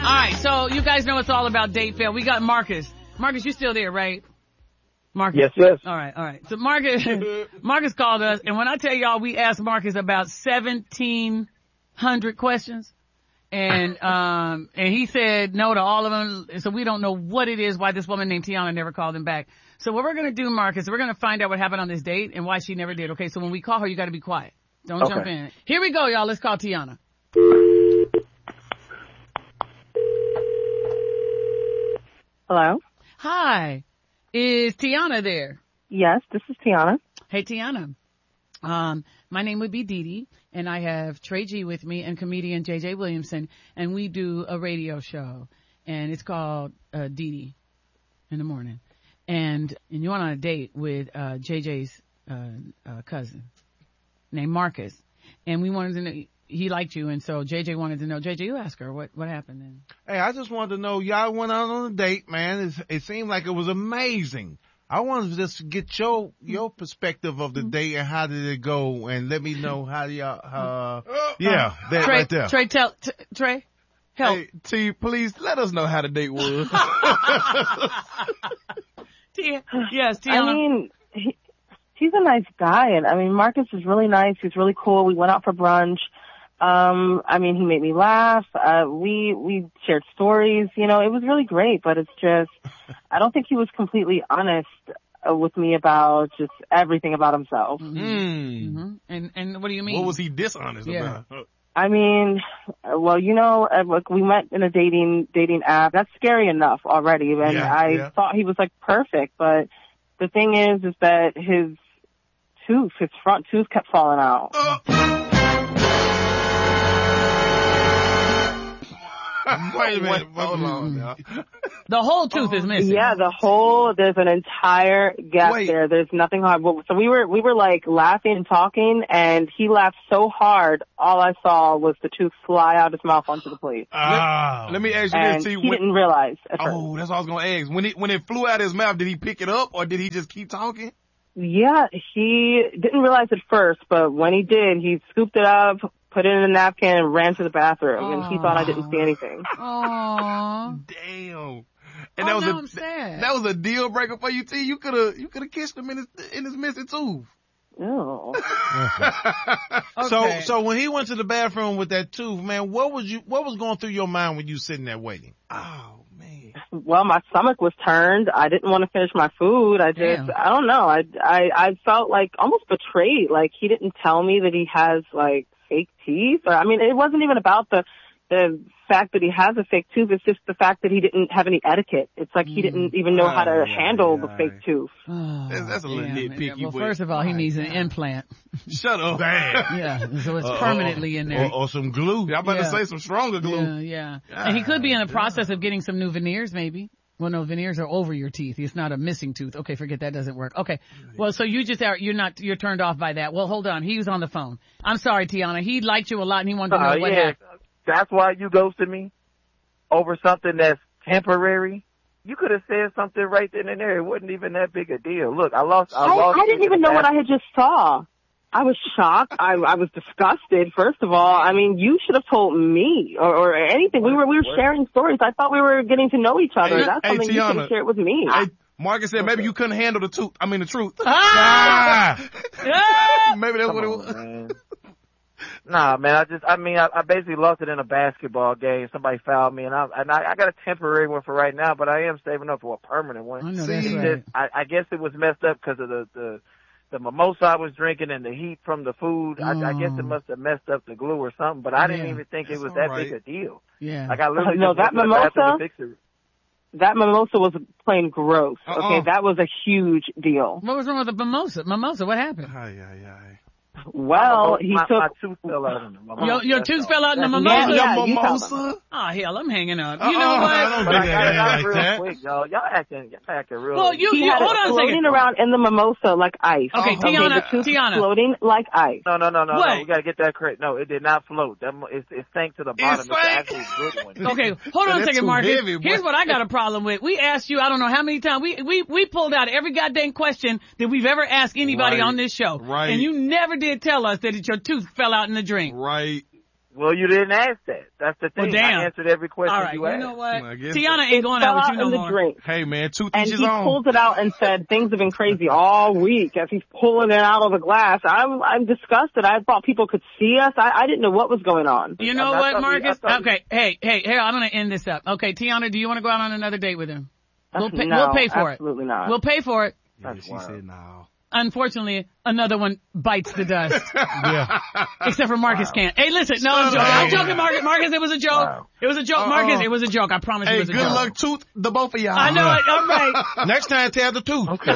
right, so you guys know it's all about date fail. We got Marcus. Marcus, you still there, right? Marcus? Yes. All right. So Marcus called us, and when I tell y'all, we asked Marcus about 1,700 questions. And he said no to all of them. So we don't know what it is, why this woman named Tiana never called him back. So what we're going to do, Marcus, we're going to find out what happened on this date and why she never did. Okay. So when we call her, you got to be quiet. Don't jump in. Here we go, y'all. Let's call Tiana. Hello? Hi. Is Tiana there? Yes, this is Tiana. Hey, Tiana. My name would be Dee Dee, and I have Trey G with me and comedian JJ Williamson, and we do a radio show, and it's called Dee Dee in the Morning. And you went on a date with JJ's cousin named Marcus, and we wanted to know, he liked you, and so JJ wanted to know. JJ, you ask her what happened then. Hey, I just wanted to know, y'all went out on a date, man. It seemed like it was amazing. I wanted to just get your perspective of the date and how did it go, and let me know how y'all, that Trey, right there. Trey, Trey, help. Hey, T, please let us know how the date was. Yes, Tiana. I mean, he's a nice guy, and I mean, Marcus is really nice. He's really cool. We went out for brunch. I mean, he made me laugh. We shared stories. You know, it was really great, but it's just, I don't think he was completely honest with me about just everything about himself. Mm-hmm. And what do you mean? What was he dishonest about? I mean, well, you know, look, we met in a dating app. That's scary enough already. And I thought he was like perfect, but the thing is that his front tooth kept falling out. Wait a minute. Hold on now. The whole tooth is missing. Yeah, there's an entire gap there. There's nothing hard. So we were like laughing and talking, and he laughed so hard, all I saw was the tooth fly out his mouth onto the plate. Let me ask you this, T. He didn't realize at first. Oh, that's what I was going to ask. When it flew out his mouth, did he pick it up, or did he just keep talking? Yeah, he didn't realize at first, but when he did, he scooped it up, put it in a napkin, and ran to the bathroom, and he thought I didn't see anything. Aww. Damn. And I'm sad. That was a deal breaker for you, T. You could have kissed him in his missing tooth. No. Okay. So when he went to the bathroom with that tooth, man, what was going through your mind when you sitting there waiting? Oh, man. Well, my stomach was turned. I didn't want to finish my food. I don't know. I felt like almost betrayed. Like he didn't tell me that he has like fake teeth. Or, I mean, it wasn't even about the fact that he has a fake tooth. It's just the fact that he didn't have any etiquette. It's like he didn't even know how to handle the fake tooth. That's a little nitpicky. Well, first of all, he needs an implant. Shut up. Damn. Yeah, so it's permanently in there. Or some glue. I'm about to say some stronger glue. Yeah. And he could be in the process of getting some new veneers, maybe. Well, no, veneers are over your teeth. It's not a missing tooth. Okay, forget that doesn't work. Okay. Well, so you're turned off by that. Well, hold on. He was on the phone. I'm sorry, Tiana. He liked you a lot and he wanted to know what happened. That's why you ghosted me over something that's temporary. You could have said something right then and there. It wasn't even that big a deal. Look, I lost. I didn't even know what I had just saw. I was shocked. I was disgusted. First of all, I mean, you should have told me or anything. We were sharing stories. I thought we were getting to know each other. That's something you should have shared with me. Marcus said maybe you couldn't handle the truth. Maybe that's what it was. Man. Nah, man, I basically lost it in a basketball game. Somebody fouled me, and I got a temporary one for right now, but I am saving up for a permanent one. I know that's right. I guess it was messed up because of the mimosa I was drinking and the heat from the food. I guess it must have messed up the glue or something, but I didn't even think it was that big a deal. Yeah. Like I literally that mimosa. That mimosa was plain gross. Okay, that was a huge deal. What was wrong with the mimosa? Mimosa, what happened? Well, my tooth fell out in the mimosa. Your tooth fell out in the mimosa? Yeah, mimosa? Oh, hell, I'm hanging up. You know what? I don't But think I got it out like real that. quick, y'all. Y'all acting real. Well, he had hold it on a floating second. around in the mimosa like ice. Okay, the tooth Tiana. floating like ice. No. What? We gotta get that correct. No, it did not float. It sank to the bottom. It's the actual good one. Okay, hold on a second, too Marcus. heavy, boy. Here's what I got a problem with. We asked you, I don't know how many times, we pulled out every goddamn question that we've ever asked anybody Right. on this show. Right. And you never did tell us that your tooth fell out in the drink. Right. Well, you didn't ask that. That's the thing. Well, damn. I answered every question All right, you asked. you know what? I guess Tiana ain't going out with you no more. Drink. Hey, man, two And each he his own. pulled it out and said things have been crazy all week as he's pulling it out of the glass. I'm disgusted. I thought people could see us. I didn't know what was going on. You know what, Marcus? Okay, hey, here, I'm going to end this up. Okay, Tiana, do you want to go out on another date with him? We'll pay for it. Absolutely not. We'll pay for it. Yeah, she said no. Unfortunately, another one bites the dust. Yeah. Except for Marcus can't. Hey, listen, no, I'm joking. I'm joking, Marcus. Marcus, it was a joke. Wow. It was a joke. Marcus, it was a joke. I promise Hey, it was a good joke. luck, Tooth, the both of y'all. I know it. All right. Next time, tell the truth. Okay.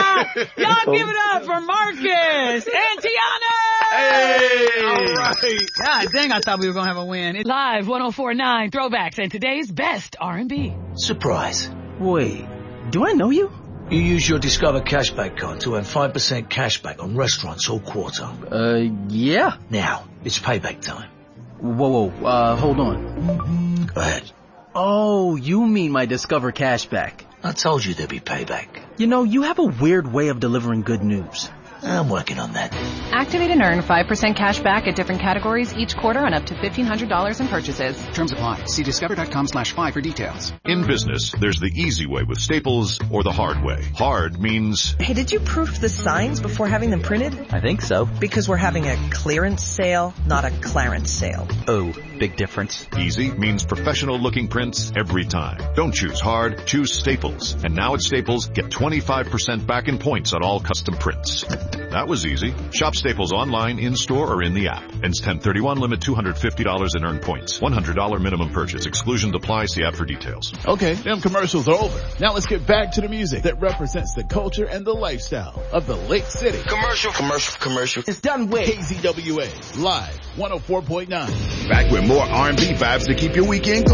Y'all give it up for Marcus and Tiana. Hey! All right. God dang, I thought we were going to have a win. It's live 104.9 Throwbacks and today's best R&B. Surprise. Wait, do I know you? You use your Discover Cashback card to earn 5% cashback on restaurants all quarter. Yeah. Now, it's payback time. Whoa, hold on. Go ahead. Oh, you mean my Discover Cashback. I told you there'd be payback. You know, you have a weird way of delivering good news. I'm working on that. Activate and earn 5% cash back at different categories each quarter on up to $1,500 in purchases. Terms apply. See discover.com/5 for details. In business, there's the easy way with Staples or the hard way. Hard means... Hey, did you proof the signs before having them printed? I think so. Because we're having a clearance sale, not a clarence sale. Oh, big difference. Easy means professional-looking prints every time. Don't choose hard, choose Staples. And now at Staples, get 25% back in points on all custom prints. That was easy. Shop Staples online, in-store, or in the app. Ends 10/31, limit $250 in earned points. $100 minimum purchase. Exclusions apply. See app for details. Okay, them commercials are over. Now let's get back to the music that represents the culture and the lifestyle of the Lake City. Commercial. It's done with KZWA, live 104.9. Back with more R&B vibes to keep your weekend going.